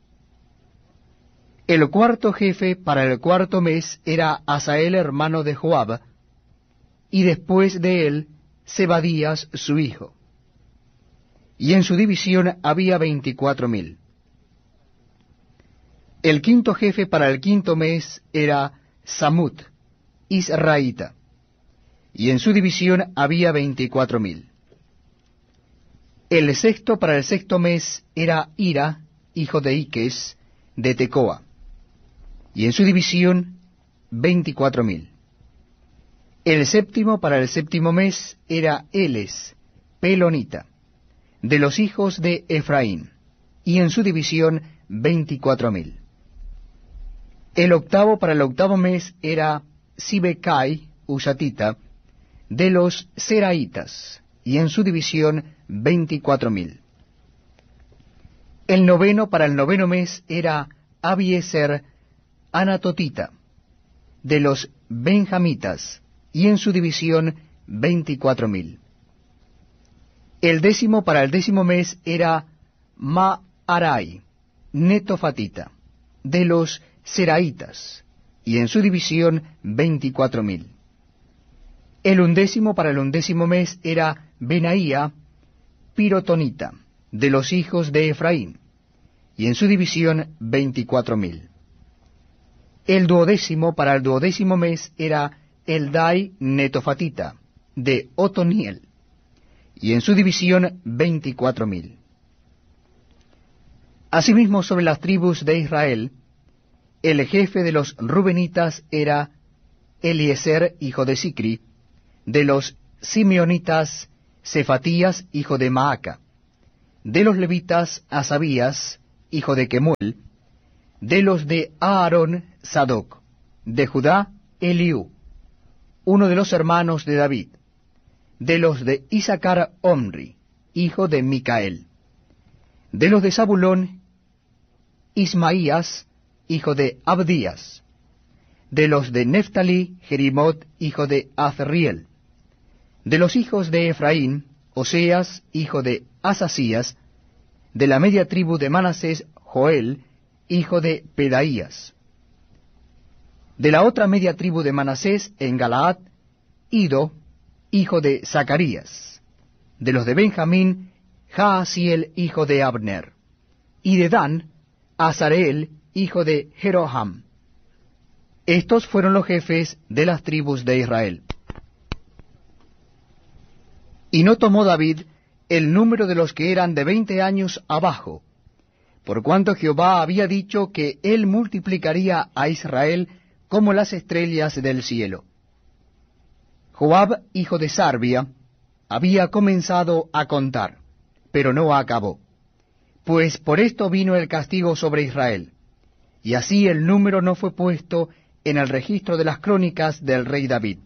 El cuarto jefe para el cuarto mes era Asael, hermano de Joab, y después de él Zebadías, su hijo. Y en su división había 24,000. El quinto jefe para el quinto mes era Samut, Israelita, y en su división había 24,000. El sexto para el sexto mes era Ira, hijo de Iques, de Tecoa, y en su división 24,000. El séptimo para el séptimo mes era Eles, Pelonita, de los hijos de Efraín, y en su división 24,000. El octavo para el octavo mes era Sibecai, Usatita, de los Seraitas, y en su división 24,000. El noveno para el noveno mes era Abieser, Anatotita, de los Benjamitas, y en su división 24,000. El décimo para el décimo mes era Maarai, Netofatita, de los Seraitas, y en su división 24,000. El undécimo para el undécimo mes era Benaía, Pirotonita, de los hijos de Efraín, y en su división 24,000. El duodécimo para el duodécimo mes era Eldai Netofatita, de Otoniel, y en su división 24,000. Asimismo, sobre las tribus de Israel, el jefe de los Rubenitas era Eliezer, hijo de Sicri, de los Simeonitas, Cefatías, hijo de Maaca. De los levitas, Asabías, hijo de Kemuel. De los de Aarón, Sadoc. De Judá, Eliú, uno de los hermanos de David. De los de Isaacar, Omri, hijo de Micael. De los de Zabulón, Ismaías, hijo de Abdías. De los de Neftalí, Jerimot, hijo de Azriel. De los hijos de Efraín, Oseas, hijo de Asasías. De la media tribu de Manasés, Joel, hijo de Pedaías. De la otra media tribu de Manasés, en Galaad, Ido, hijo de Zacarías. De los de Benjamín, Jaasiel, hijo de Abner. Y de Dan, Azareel, hijo de Jeroham. Estos fueron los jefes de las tribus de Israel. Y no tomó David el número de los que eran de 20 años abajo, por cuanto Jehová había dicho que él multiplicaría a Israel como las estrellas del cielo. Joab, hijo de Sarbia, había comenzado a contar, pero no acabó, pues por esto vino el castigo sobre Israel, y así el número no fue puesto en el registro de las crónicas del rey David.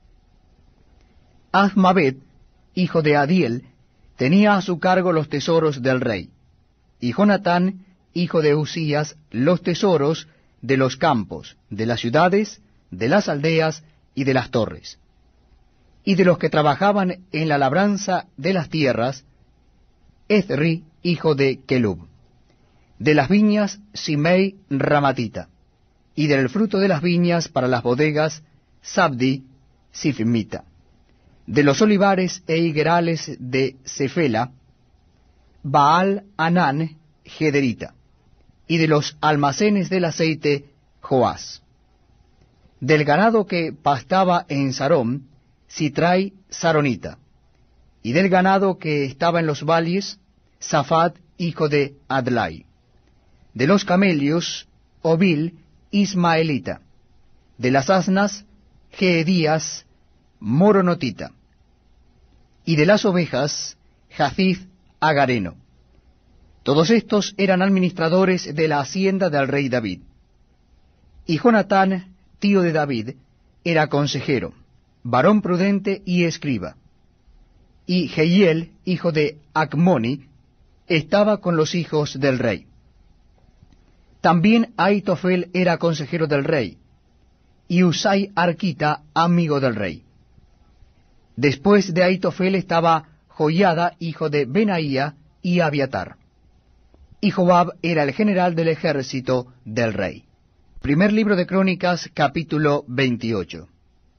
Azmaveth, hijo de Adiel, tenía a su cargo los tesoros del rey, y Jonatán, hijo de Usías, los tesoros de los campos, de las ciudades, de las aldeas y de las torres. Y de los que trabajaban en la labranza de las tierras, Ezri, hijo de Kelub. De las viñas, Simei Ramatita. Y del fruto de las viñas para las bodegas, Sabdi, Sifmita. De los olivares e higuerales de Cefela, Baal Anán, Gederita. Y de los almacenes del aceite, Joás. Del ganado que pastaba en Sarón, Sitrai Saronita. Y del ganado que estaba en los valles, Safat, hijo de Adlai. De los camellos, Obil, Ismaelita. De las asnas, Geedías, Moronotita. Y de las ovejas, Jacith, Agareno. Todos estos eran administradores de la hacienda del rey David. Y Jonatán, tío de David, era consejero, varón prudente y escriba. Y Jehiel, hijo de Acmoni, estaba con los hijos del rey. También Aitofel era consejero del rey, y Usai Arquita, amigo del rey. Después de Aitofel estaba Joiada, hijo de Benaía, y Abiatar. Y Joab era el general del ejército del rey. Primer libro de Crónicas, capítulo 28.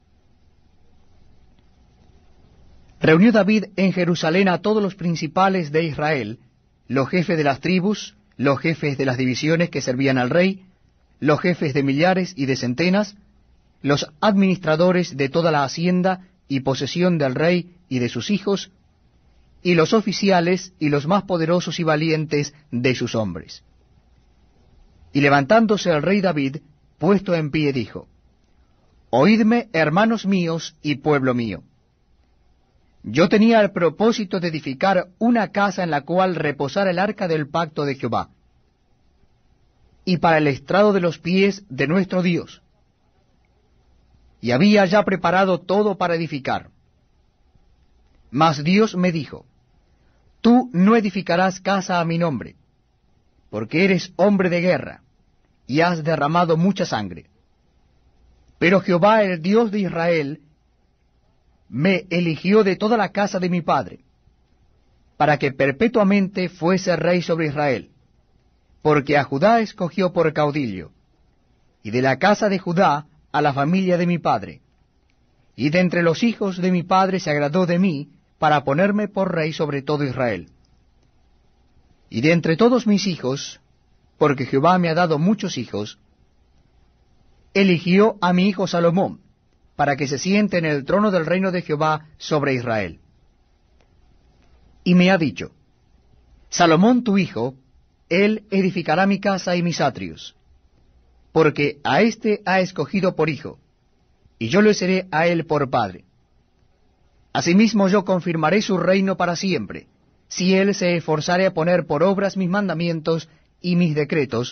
Reunió David en Jerusalén a todos los principales de Israel, los jefes de las tribus, los jefes de las divisiones que servían al rey, los jefes de millares y de centenas, los administradores de toda la hacienda y posesión del rey y de sus hijos, y los oficiales y los más poderosos y valientes de sus hombres. Y levantándose el rey David, puesto en pie, dijo: Oídme, hermanos míos y pueblo mío. Yo tenía el propósito de edificar una casa en la cual reposara el arca del pacto de Jehová, y para el estrado de los pies de nuestro Dios. Y había ya preparado todo para edificar. Mas Dios me dijo: Tú no edificarás casa a mi nombre, porque eres hombre de guerra, y has derramado mucha sangre. Pero Jehová, el Dios de Israel, me eligió de toda la casa de mi padre, para que perpetuamente fuese rey sobre Israel, porque a Judá escogió por caudillo, y de la casa de Judá a la familia de mi padre, y de entre los hijos de mi padre se agradó de mí, para ponerme por rey sobre todo Israel. Y de entre todos mis hijos, porque Jehová me ha dado muchos hijos, eligió a mi hijo Salomón, para que se siente en el trono del reino de Jehová sobre Israel. Y me ha dicho: Salomón tu hijo, él edificará mi casa y mis atrios, porque a éste ha escogido por hijo, y yo le seré a él por padre. Asimismo yo confirmaré su reino para siempre, si él se esforzare a poner por obras mis mandamientos y mis decretos,